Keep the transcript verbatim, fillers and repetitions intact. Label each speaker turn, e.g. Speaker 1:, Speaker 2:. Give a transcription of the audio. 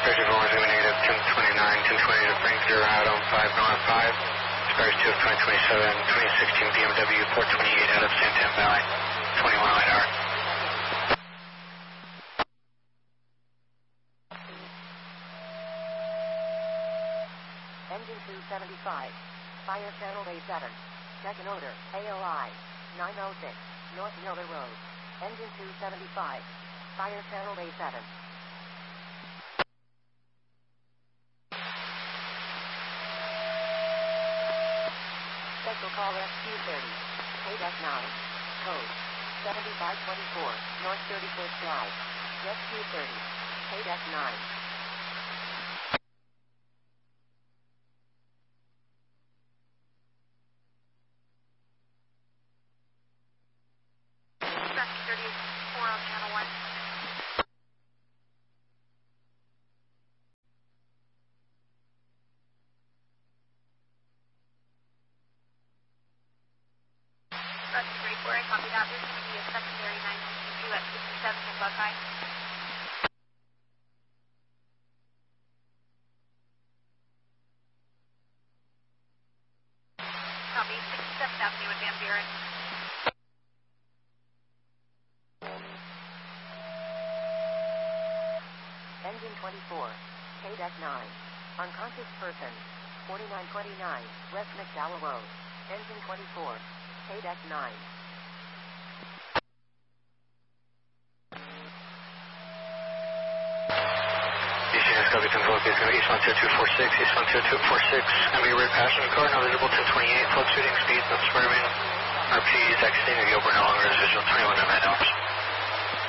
Speaker 1: thirty-four is going to be negative ten twenty-nine, ten twenty to bring zero out on five North five. Expires two of twenty twenty-seven, twenty sixteen B M W four twenty-eight out of Santan Valley, twenty-one LiDAR.
Speaker 2: Engine two seventy-five, Fire Channel A seven, second order, A O I, nine oh six, North Miller Road. Engine two seventy-five, Fire Channel A seven. Special call S Q thirty, K D E C nine, code seventy-five twenty-four, North thirty-first Drive, S Q thirty, K D E C nine.
Speaker 3: thirty-four on channel one. Rescue thirty-four, I copy that. There's going to be a secondary nine two at sixty-seven in Buckeye. Copy, sixty-seventh Avenue in Van Buren.
Speaker 2: Engine twenty-four, K D E C nine, unconscious person, forty-nine twenty-nine, West McDowell Road. Engine twenty-four, K D E C nine.
Speaker 1: East Copy ten twelve, is going to be East one two two four six, East one two two four six, going to be a rear passenger car, now visible ten twenty-eight, fluctuating speeds, not swerving, R P is exiting, the Gilbert no longer is visual, twenty-one to nine hours.